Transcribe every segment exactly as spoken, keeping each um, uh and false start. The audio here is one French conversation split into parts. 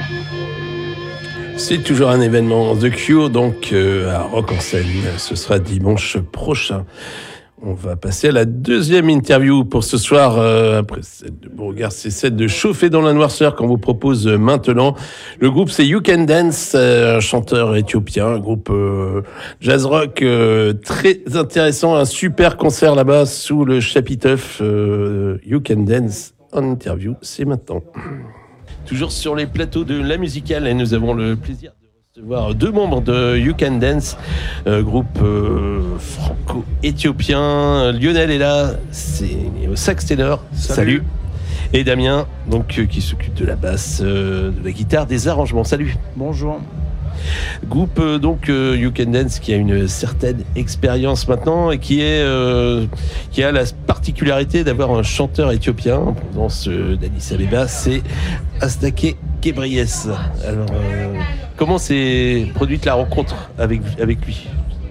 C'est toujours un événement The Cure, donc euh, à Rock en Seine. Ce sera dimanche prochain. On va passer à la deuxième interview pour ce soir. Euh, après celle de Beauregard, c'est celle de Chauffer dans la noirceur qu'on vous propose maintenant. Le groupe, c'est You Can Dance, euh, un chanteur éthiopien, un groupe euh, jazz rock euh, très intéressant. Un super concert là-bas sous le chapiteuf. Euh, You Can Dance en interview, c'est maintenant. Toujours sur les plateaux de La Musicale, et nous avons le plaisir de recevoir deux membres de You Can Dance, euh, groupe euh, franco-éthiopien. Lionel est là, c'est au sax ténor. Salut. Salut. Et Damien, donc euh, qui s'occupe de la basse, euh, de la guitare, des arrangements. Salut. Bonjour. Groupe euh, donc euh, You Can Dance qui a une certaine expérience maintenant et qui est euh, qui a la particularité d'avoir un chanteur éthiopien en provenance euh, d'Addis Abeba, c'est Asnake Ghebreyesus. Alors euh, comment s'est produite la rencontre avec avec lui?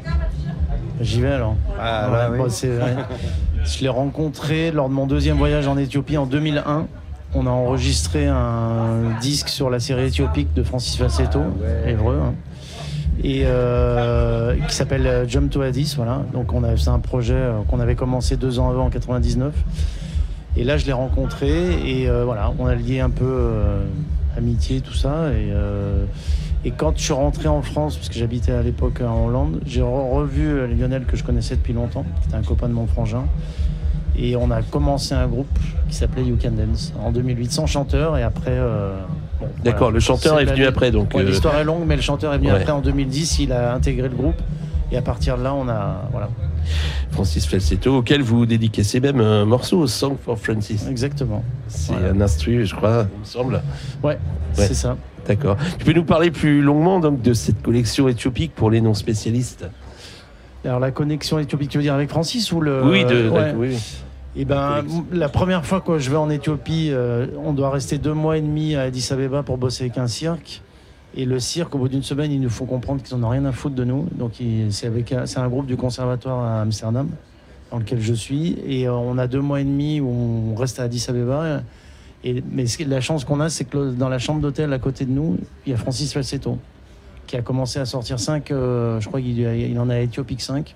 J'y vais alors. Ah, ouais, oui. Bon, c'est vrai. Je l'ai rencontré lors de mon deuxième voyage en Éthiopie en deux mille un. On a enregistré un disque sur la série éthiopique de Francis Falsetto, Évreux, hein, et euh, qui s'appelle Jump to Addis. Voilà. Donc on a, c'est un projet qu'on avait commencé deux ans avant, en quatre-vingt-dix-neuf. Et là, je l'ai rencontré et euh, voilà, on a lié un peu euh, amitié, tout ça. Et, euh, et quand je suis rentré en France, parce que j'habitais à l'époque en Hollande, j'ai revu Lionel que je connaissais depuis longtemps, qui était un copain de mon frangin. Et on a commencé un groupe qui s'appelait You Can Dance en deux mille huit, sans chanteur. Et après, euh, bon, d'accord, voilà. Le chanteur c'est est venu la... après, donc. Ouais, euh... L'histoire est longue, mais le chanteur est venu ouais. après en deux mille dix. Il a intégré le groupe. Et à partir de là, on a voilà. Francis Falsetto, auquel vous dédicacez même un morceau, Song for Francis. Exactement. C'est voilà. un instru, je crois, il me semble. Ouais, ouais. C'est ça. D'accord. Tu peux nous parler plus longuement donc de cette collection éthiopique pour les non spécialistes? Alors la connexion éthiopique, tu veux dire avec Francis ou le? Oui, de, ouais. de oui. Et ben, la première fois que je vais en Éthiopie, euh, on doit rester deux mois et demi à Addis Abeba pour bosser avec un cirque. Et le cirque, au bout d'une semaine, ils nous font comprendre qu'ils n'en ont rien à foutre de nous. Donc il, c'est, avec, c'est un groupe du conservatoire à Amsterdam, dans lequel je suis. Et euh, on a deux mois et demi où on reste à Addis Abeba. Et, mais la chance qu'on a, c'est que dans la chambre d'hôtel à côté de nous, il y a Francis Falsetto, qui a commencé à sortir cinq, euh, je crois qu'il il en a Éthiopique cinq.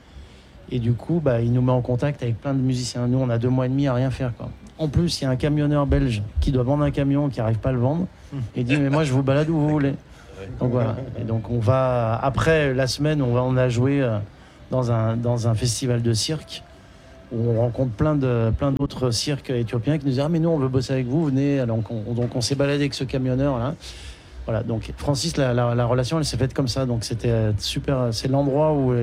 Et du coup, bah, il nous met en contact avec plein de musiciens. Nous, on a deux mois et demi à rien faire, quoi. En plus, il y a un camionneur belge qui doit vendre un camion, qui n'arrive pas à le vendre. Et il dit, mais moi, je vous balade où vous voulez. Donc voilà. Et donc, on va, après la semaine, on, va, on a joué dans un, dans un festival de cirque où on rencontre plein, de, plein d'autres cirques éthiopiens qui nous disent, ah, mais nous, on veut bosser avec vous, venez. Donc, on, donc, on s'est baladé avec ce camionneur-là. Voilà. Donc, Francis, la, la, la relation, elle s'est faite comme ça. Donc, c'était super. C'est l'endroit où.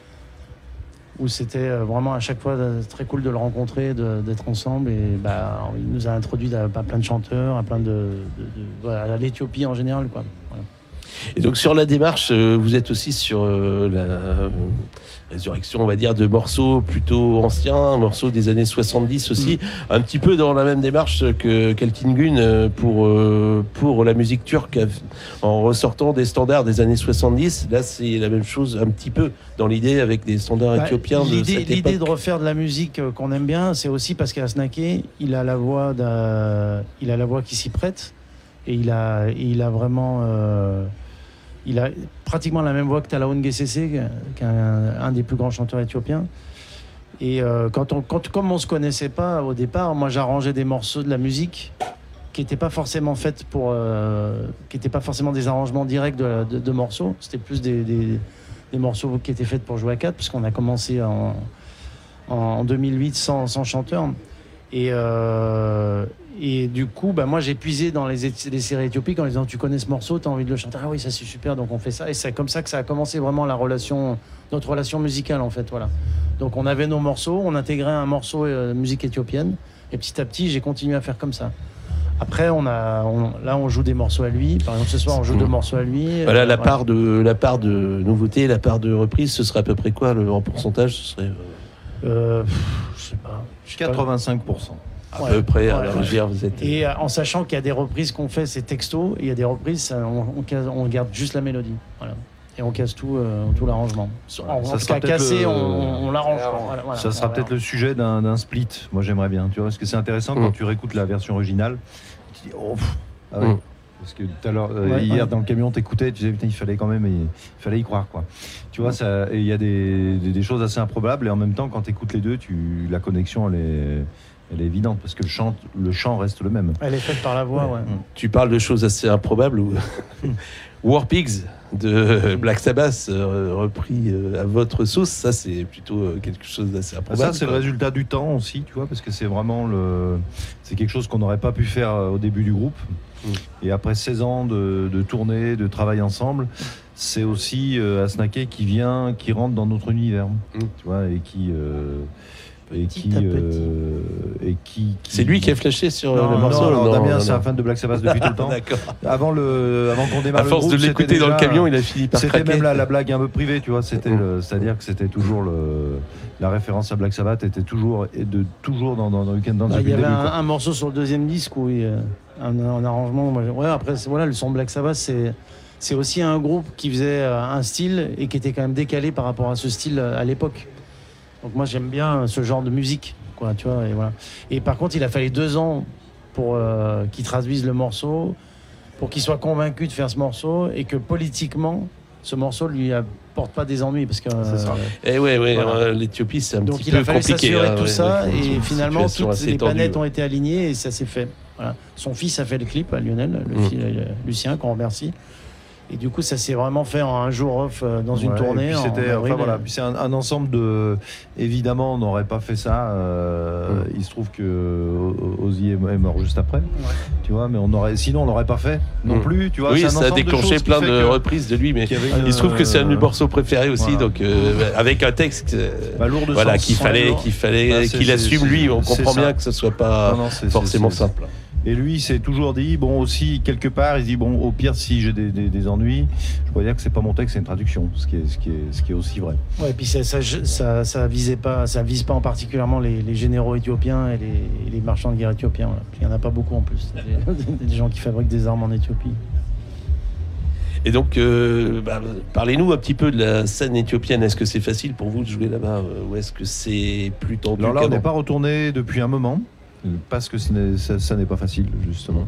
où c'était vraiment à chaque fois très cool de le rencontrer, de, d'être ensemble. Et bah, il nous a introduit à, à plein de chanteurs, à plein de, de, de voilà, à l'Éthiopie en général, quoi. Voilà. Et donc sur la démarche, euh, vous êtes aussi sur euh, la euh, résurrection, on va dire, de morceaux plutôt anciens, morceaux des années soixante-dix aussi, mmh. un petit peu dans la même démarche que Keltin Gün pour, euh, pour la musique turque, en ressortant des standards des années soixante-dix. Là, c'est la même chose un petit peu dans l'idée avec des standards bah, éthiopiens de l'idée, cette l'idée époque. De refaire de la musique qu'on aime bien, c'est aussi parce qu'Asnake, il a la voix, il a la voix qui s'y prête, et il a, il a vraiment... Euh, il a pratiquement la même voix que Talaon Gesese, qui est un, un des plus grands chanteurs éthiopiens. Et euh, quand on, quand, comme on ne se connaissait pas au départ, moi j'arrangeais des morceaux de la musique qui n'étaient pas forcément faites pour, euh, qui n'étaient pas forcément des arrangements directs de, de, de morceaux. C'était plus des, des, des morceaux qui étaient faits pour jouer à quatre, puisqu'on a commencé en, en, en deux mille huit sans, sans chanteur. Et, euh, et du coup, bah, moi j'ai puisé dans les, les séries éthiopiques en disant, tu connais ce morceau, tu as envie de le chanter? Ah oui, ça c'est super, donc on fait ça. Et c'est comme ça que ça a commencé vraiment la relation, notre relation musicale en fait. Voilà. Donc on avait nos morceaux, on intégrait un morceau euh, musique éthiopienne, et petit à petit j'ai continué à faire comme ça. Après, on a, on, là, on joue des morceaux à lui. Par exemple, ce soir, on joue mmh. deux morceaux à lui. Voilà, euh, la, voilà. part de, la part de nouveauté, la part de reprise, ce serait à peu près quoi le, en pourcentage? Ce serait, euh, je sais pas. quatre-vingt-cinq pour cent. À ouais, peu près, ouais, alors, ouais. je veux dire, vous êtes... Et euh, en sachant qu'il y a des reprises qu'on fait, c'est texto, et il y a des reprises, ça, on, on, on garde juste la mélodie. Voilà. Et on casse tout, euh, tout l'arrangement. Voilà, en, ce cas cassé, le... on, on l'arrange. Voilà, voilà, ça sera voilà. peut-être le sujet d'un, d'un split. Moi, j'aimerais bien. Tu vois, parce que c'est intéressant mmh. quand tu réécoutes la version originale. Tu dis, oh, pff, ah ouais. mmh. Parce que tout à l'heure, euh, Ouais, hier ouais. dans le camion, t'écoutais, tu disais putain, il fallait quand même, il fallait y croire quoi. Tu vois, ça, et il y a des, des, des choses assez improbables et en même temps, quand t'écoutes les deux, tu, la connexion, elle est, elle est évidente parce que le chant, le chant reste le même. Elle est faite par la voix, ouais. Tu parles de choses assez improbables ou War Pigs de Black Sabbath euh, repris euh, à votre sauce, ça c'est plutôt euh, quelque chose d'assez Ah, improbable. ça, c'est le quoi. résultat du temps aussi, tu vois, parce que c'est vraiment le, c'est quelque chose qu'on n'aurait pas pu faire euh, au début du groupe. Mm. Et après seize ans de, de tournée, de travail ensemble, c'est aussi euh, Asnaquet qui vient, qui rentre dans notre univers, Mm. tu vois, et qui, euh, et Petit qui, à petit. euh, et qui, qui- C'est lui qui a flashé sur euh, Non, le morceau. non, alors, non, Damien, non, c'est non. un fan de Black Sabbath depuis tout le temps. D'accord. Avant le, avant qu'on démarre À le force groupe, de l'écouter c'était dans le déjà- camion, il a fini par C'était craquer. même la, la blague un peu privée, tu vois. C'était, Mm. le- c'est-à-dire que c'était toujours le, la référence à Black Sabbath était toujours et de toujours dans dans, dans Weekend Dance Bah, il depuis y le avait début. un, quoi. un morceau sur le deuxième disque où il y a un, un arrangement. moi, je- ouais, après, c'est- voilà, le son Black Sabbath, c'est, c'est aussi un groupe qui faisait euh, un style et qui était quand même décalé par rapport à ce style euh, à l'époque. Donc moi, j'aime bien ce genre de musique, quoi, tu vois. Et, voilà. Et par contre, il a fallu deux ans pour euh, qu'il traduise le morceau, pour qu'il soit convaincu de faire ce morceau et que politiquement, ce morceau lui apporte pas des ennuis parce que. C'est ça. Eh ouais, ouais, Voilà. euh, l'Éthiopie c'est un Donc petit il a peu fallu compliqué. s'assurer hein, de tout ouais, ça ouais, et une finalement situation toutes assez les tendue, planètes ouais. ont été alignées et ça s'est fait. Voilà. Son fils a fait le clip, à Lionel, le Mm. fils, euh, Lucien, qu'on remercie. Et du coup, ça s'est vraiment fait en un jour off euh, dans une Ouais, tournée. et puis en c'était, avril. enfin, voilà, puis c'est un, un ensemble de. Évidemment, on n'aurait pas fait ça. euh, Mm. Il se trouve que O- Ozzy est est mort juste après. Tu vois, mais on aurait. Sinon, on l'aurait pas fait non Mm. plus. Tu vois, Oui, c'est un ça a ensemble de déclenché choses qui plein fait de que- reprises de lui, mais qu'il y avait il se trouve que c'est un de mes euh, morceaux préférés aussi, voilà. donc euh, avec un texte euh, bah, lourd de voilà, sens. qu'il fallait, lourd. qu'il fallait, Ah, c'est- qu'il c'est- assume c'est- lui. On c'est comprend ça. bien que ce soit pas Non, non, c'est- forcément c'est- c'est- simple. Et lui, il s'est toujours dit, bon, aussi, quelque part, il se dit, bon, au pire, si j'ai des, des- des ennuis, je pourrais dire que c'est pas mon texte, c'est une traduction, ce qui est, ce qui est, ce qui est aussi vrai. Ouais, et puis ça, ça, ça, ça visait pas, ça vise pas en particulièrement les, les généraux éthiopiens et les, et les marchands de guerre éthiopiens. Voilà. Il y en a pas beaucoup en plus. Des, des gens qui fabriquent des armes en Éthiopie. Et donc, euh, bah, parlez-nous un petit peu de la scène éthiopienne. Est-ce que c'est facile pour vous de jouer là-bas euh, ou est-ce que c'est plus tendu Alors là, on qu'avant n'est pas retourné depuis un moment, parce que ce n'est- ça, ça n'est pas facile, justement.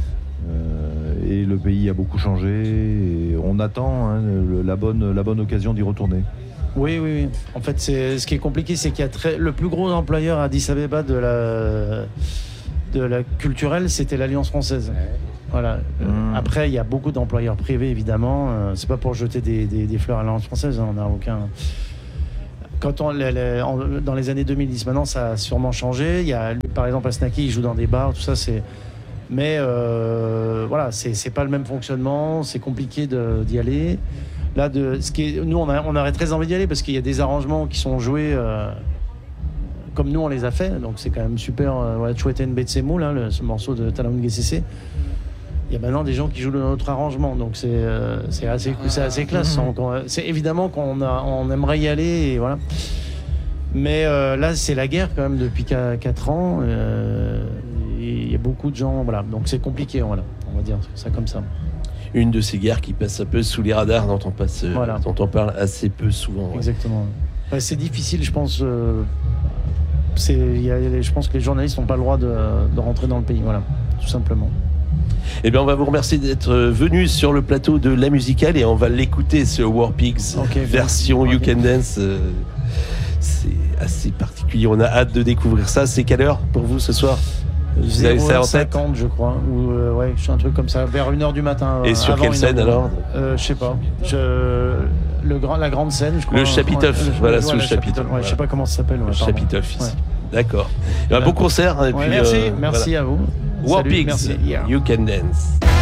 Euh, et le pays a beaucoup changé, et on attend hein, le- la, bonne, la bonne occasion d'y retourner. Oui, oui, oui. En fait, c'est, ce qui est compliqué, c'est qu'il y a très, le plus gros employeur à Addis Abeba de la, de la culturelle, c'était l'Alliance française. Voilà. Euh, Mmh. Après, il y a beaucoup d'employeurs privés, évidemment. Euh, c'est pas pour jeter des, des- des fleurs à l'Alliance française. hein, On n'a aucun. Quand on, les- les- en- dans les années deux mille dix, maintenant, ça a sûrement changé. Il y a, lui, par exemple, Asnaki, il joue dans des bars, tout ça, c'est. Mais euh, voilà, c'est, c'est pas le même fonctionnement. C'est compliqué de- d'y aller. Là, de, ce qui est, nous, on, a, on aurait très envie d'y aller parce qu'il y a des arrangements qui sont joués euh, comme nous, on les a fait. Donc, c'est quand même super. Euh, voilà, Chouetten Betsemou, là, le- ce morceau de Talaoun Gessessé. Il y a maintenant des gens qui jouent de notre arrangement. Donc, c'est, euh, c'est, assez, c'est assez classe. Donc, on- c'est évidemment qu'on a, on aimerait y aller. Et voilà. Mais euh, là, c'est la guerre quand même depuis quatre ans. Euh, et il y a beaucoup de gens. Voilà. Donc, c'est compliqué. Voilà. On va dire ça comme ça. Une de ces guerres qui passe un peu sous les radars, dont on, passe, euh, Voilà. dont on parle assez peu souvent. ouais. Exactement. Ouais, c'est difficile, je pense. euh, c'est, il y a- je pense que les journalistes n'ont pas le droit de, de rentrer dans le pays. Voilà, tout simplement. Eh bien, on va vous remercier d'être venu sur le plateau de La Musicale et on va l'écouter, ce War Pigs Ok, version bien. You Can Dance. euh, C'est assez particulier. On a hâte de découvrir ça. C'est quelle heure pour vous ce soir? Vous avez ça en tête? cinquante, je crois. Ou euh, ouais, je suis un truc comme ça, vers une heure du matin. Et euh, sur avant quelle une scène heure du- alors? euh, Je sais pas. Je, le grand, la grande scène, je crois. Le Chapiteuf, Ouais, voilà, ouais, sous le le Chapiteuf, Ouais, voilà. Je sais pas comment ça s'appelle. Ouais, Le pardon. Chapiteuf ici. Ouais. D'accord. Eh ben, bon concert. Et Ouais, puis, merci, euh, merci à vous. voilà. War Salut, Pigs, merci. Yeah. You Can Dance.